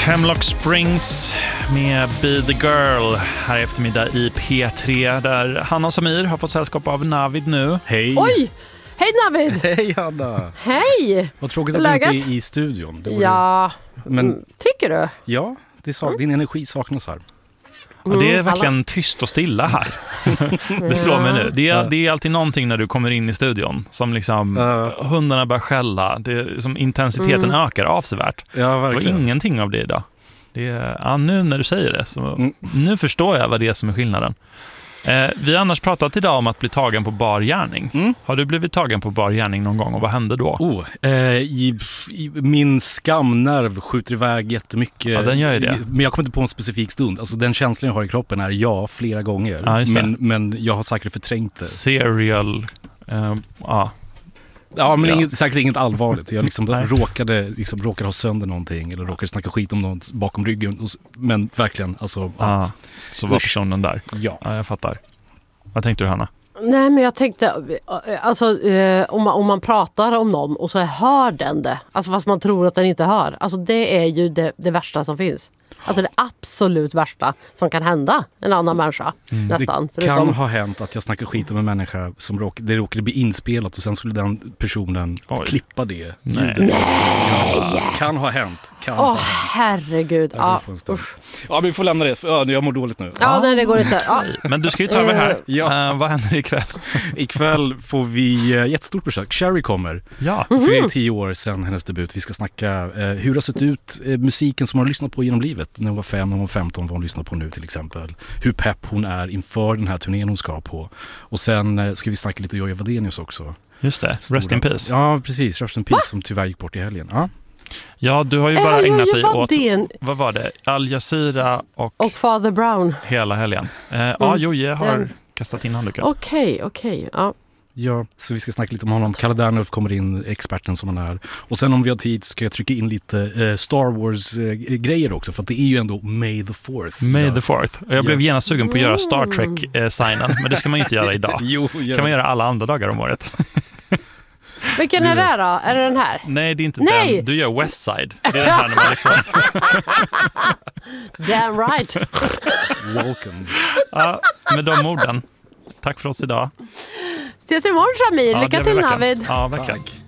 Hemlock Springs med Be the Girl här i eftermiddag i P3 där Hanna och Samir har fått sällskap av Navid nu. Hej! Oj! Hej Navid! Hej Hanna! Hej! Vad tråkigt att du inte är i studion. Det ja, men, tycker du? Ja, din energi saknas här. Ja, det är verkligen tyst och stilla här. Det slår mig nu. Det är alltid någonting när du kommer in i studion som liksom hundarna börjar skälla. Det är, som intensiteten ökar avsevärt. Ja, verkligen. Det var ingenting av det idag. Det är, nu när du säger det så nu förstår jag vad det är som är skillnaden. Vi har annars pratat idag om att bli tagen på bar gärning. Har du blivit tagen på bar gärning någon gång och vad hände då? Min skamnerv skjuter iväg jättemycket. Ja, den gör ju det. Men jag kommer inte på en specifik stund. Alltså, den känslan jag har i kroppen är flera gånger. Ja, men jag har säkert förträngt det. Serial. Ja, men säkert inget allvarligt. Jag råkade ha sönder någonting eller råkade snacka skit om någon bakom ryggen. Men verkligen, alltså... Så var personen där. Ja, jag fattar. Vad tänkte du, Hanna? Nej, men jag tänkte, alltså om man pratar om någon och så hör den det, alltså fast man tror att den inte hör, alltså det är ju det värsta som finns. Alltså det absolut värsta som kan hända en annan människa nästan. Det kan ha hänt att jag snackar skit om en människa som det råkade bli inspelat och sen skulle den personen klippa det ljudet. Kan ha hänt. Herregud. Ja, men vi får lämna det. Jag mår dåligt nu. Ja, det går inte. Ja. Men du ska ju ta över här. Vad händer ikväll? Ikväll får vi jättestort besök. Sherry kommer. Ja. För det är 10 år sedan hennes debut. Vi ska snacka hur det har sett ut, musiken som hon har lyssnat på genom livet. När hon var 5, när hon var 15, vad hon lyssnar på nu till exempel. Hur pepp hon är inför den här turnén hon ska på. Och sen ska vi snacka lite Joy Wadenius också. Just det, Rest in Peace. Ja, precis. Rest in Peace som tyvärr gick bort i helgen. Ja, du har ju bara ägnat dig åt, vad var det? Al Jazeera och Father Brown. Hela helgen. Joje har kastat in handduken. Okej. Ja. Ja, så vi ska snacka lite om honom. Kalle Dernulf kommer in, experten som han är. Och sen om vi har tid ska jag trycka in lite Star Wars-grejer också. För att det är ju ändå May the 4th. May the 4th. Och jag blev genast sugen på att göra Star Trek-signen. Men det ska man ju inte göra idag. Kan man göra alla andra dagar om året. Vilken är det då? Är det den här? Nej, det är inte den. Du gör West Side. Det är den här när man liksom... Damn right. Welcome. Ja, med de orden. Tack för oss idag. Ses imorgon, Samir. Lycka till, Navid. Ja, verkligen. Tack.